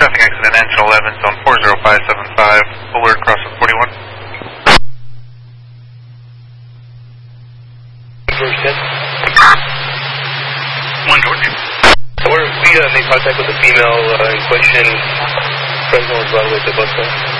traffic accident, engine 11, zone 40575, alert crossing 41. One George. We made contact with the female in question, Fresno and Broadway to Busta.